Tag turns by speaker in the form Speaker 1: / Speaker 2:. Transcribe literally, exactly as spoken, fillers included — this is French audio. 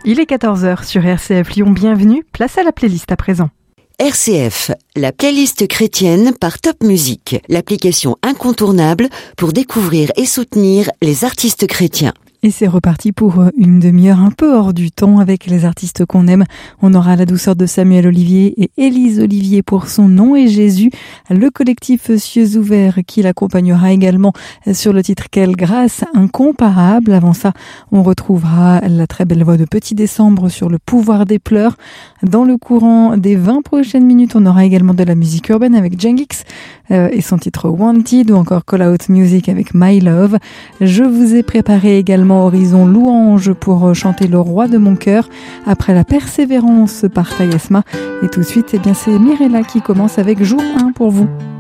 Speaker 1: Il est quatorze heures sur R C F Lyon, bienvenue, place à la playlist à présent.
Speaker 2: R C F, la playlist chrétienne par Top Music, l'application incontournable pour découvrir et soutenir les artistes chrétiens.
Speaker 1: Et c'est reparti pour une demi-heure un peu hors du temps avec les artistes qu'on aime. On aura la douceur de Samuel Olivier et Élise Olivier pour Son nom est Jésus. Le collectif Cieux ouverts qui l'accompagnera également sur le titre Quelle grâce incomparable. Avant ça, on retrouvera la très belle voix de Petit Décembre sur le pouvoir des pleurs. Dans le courant des vingt prochaines minutes, on aura également de la musique urbaine avec Jengix euh, et son titre Wanted ou encore Call Out Music avec My Love. Je vous ai préparé également Horizon Louange pour chanter Le Roi de mon cœur après la persévérance par Tayasma. Et tout de suite, eh bien, c'est Mirella qui commence avec Jour un pour vous.